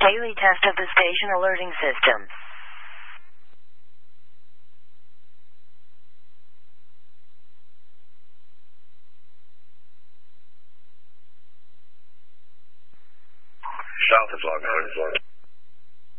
Daily test of the station alerting system. South is log 9.